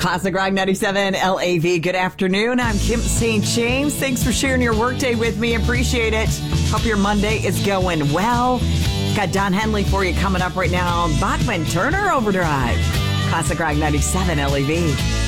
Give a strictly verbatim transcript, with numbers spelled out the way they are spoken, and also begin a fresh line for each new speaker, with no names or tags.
Classic Rock ninety-seven L A V. Good afternoon. I'm Kim Saint James. Thanks for sharing your workday with me. Appreciate it. Hope your Monday is going well. Got Don Henley for you coming up right now. Bachman Turner Overdrive. Classic Rock ninety-seven L A V.